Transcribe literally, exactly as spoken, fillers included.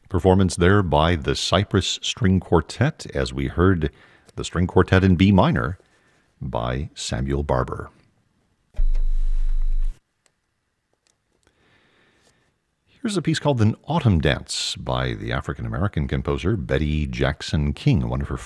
Performance there by the Cypress String Quartet, as we heard the String Quartet in B minor by Samuel Barber. Here's a piece called An Autumn Dance by the African-American composer Betty Jackson King, one of her